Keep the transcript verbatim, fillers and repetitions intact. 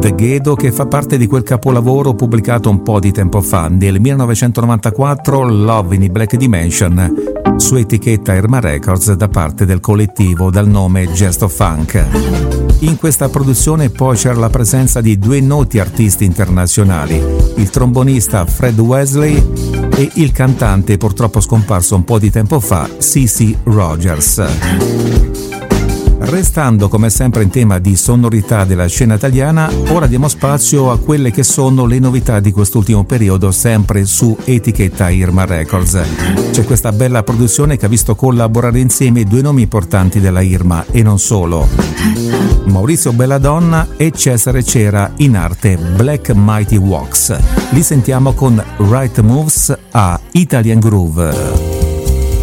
The Ghetto, che fa parte di quel capolavoro pubblicato un po' di tempo fa, nel millenovecentonovantaquattro, Love in the Black Dimension, su etichetta Irma Records da parte del collettivo dal nome Gesto Funk. In questa produzione poi c'era la presenza di due noti artisti internazionali, il trombonista Fred Wesley e il cantante purtroppo scomparso un po' di tempo fa, CeCe Rogers. Restando come sempre in tema di sonorità della scena italiana, ora diamo spazio a quelle che sono le novità di quest'ultimo periodo, sempre su etichetta Irma Records. C'è questa bella produzione che ha visto collaborare insieme due nomi importanti della Irma e non solo, Maurizio Belladonna e Cesare Cera, in arte Black Mighty Walks. Li sentiamo con Right Moves a Italian Groove.